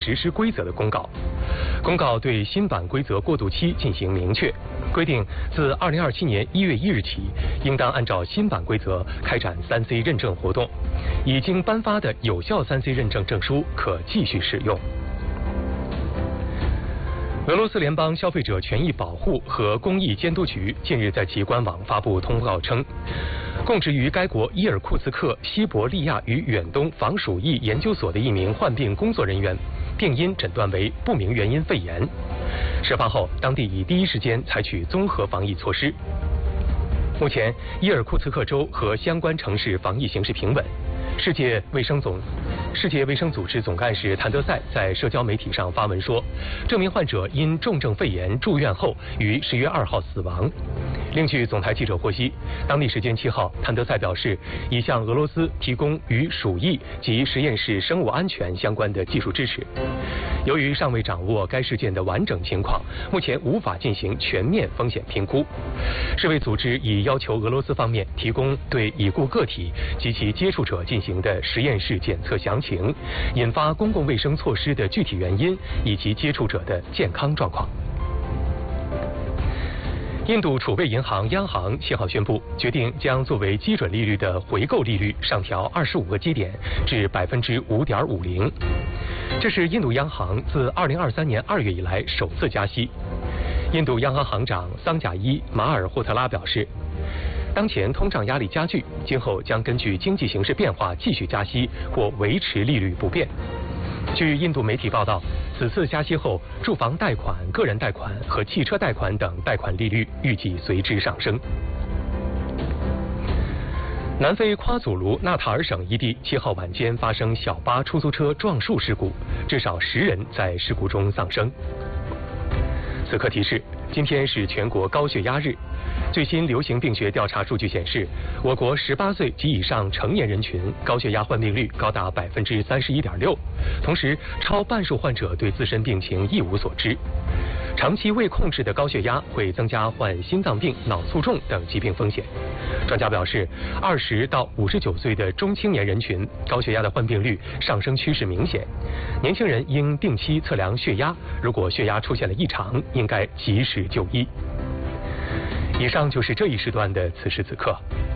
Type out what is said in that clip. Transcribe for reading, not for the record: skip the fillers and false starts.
实施规则的公告。公告对新版规则过渡期进行明确，规定自2027年1月1日起，应当按照新版规则开展3C 认证活动，已经颁发的有效3C 认证证书可继续使用。俄罗斯联邦消费者权益保护和公益监督局近日在其官网发布通告称，供职于该国伊尔库茨克西伯利亚与远东防鼠疫研究所的一名患病工作人员，病因诊断为不明原因肺炎。事发后，当地已第一时间采取综合防疫措施。目前，伊尔库茨克州和相关城市防疫形势平稳。世界卫生组织总干事谭德赛在社交媒体上发文说，这名患者因重症肺炎住院后于10月2号死亡。另据总台记者获悉，当地时间7号，谭德赛表示已向俄罗斯提供与鼠疫及实验室生物安全相关的技术支持。由于尚未掌握该事件的完整情况，目前无法进行全面风险评估。世卫组织已要求俄罗斯方面提供对已故个体及其接触者进行的实验室检测详情、引发公共卫生措施的具体原因以及接触者的健康状况。印度储备银行央行7号宣布，决定将作为基准利率的回购利率上调25个基点至5.50%。这是印度央行自2023年2月以来首次加息。印度央行行长桑贾伊·马尔霍特拉表示，当前通胀压力加剧，今后将根据经济形势变化继续加息或维持利率不变。据印度媒体报道，此次加息后，住房贷款、个人贷款和汽车贷款等贷款利率预计随之上升。南非夸祖卢纳塔尔省一地7号晚间发生小巴出租车撞树事故，至少10人在事故中丧生。此刻提示，今天是全国高血压日。最新流行病学调查数据显示，我国18岁及以上成年人群高血压患病率高达31.6%，同时超半数患者对自身病情一无所知。长期未控制的高血压会增加患心脏病、脑卒中等疾病风险。专家表示，20到59岁的中青年人群高血压的患病率上升趋势明显，年轻人应定期测量血压，如果血压出现了异常，应该及时就医。以上就是这一时段的此时此刻。